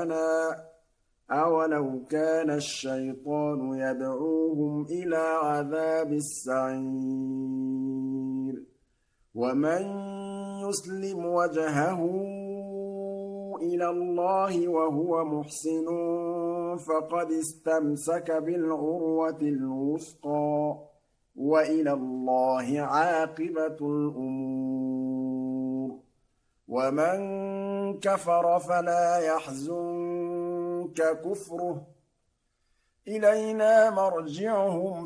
ربنا أولو كان الشيطان يدعوهم إلى عذاب السعير ومن يسلم وجهه إلى الله وهو محسن فقد استمسك بالعروة الوثقى وإلى الله عاقبة الأمور ومن كفر فلا يحزنك كفره إلينا مرجعهم